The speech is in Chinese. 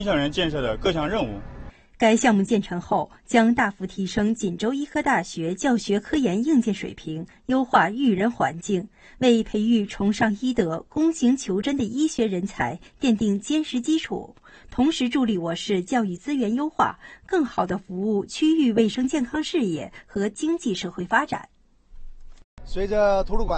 校园建设的各项任务。 该项目建成后，将大幅提升锦州医科大学教学科研硬件水平，优化育人环境，为培育崇尚医德、躬行求真的医学人才奠定坚实基础，同时助力我市教育资源优化，更好地服务区域卫生健康事业和经济社会发展。 随着图书馆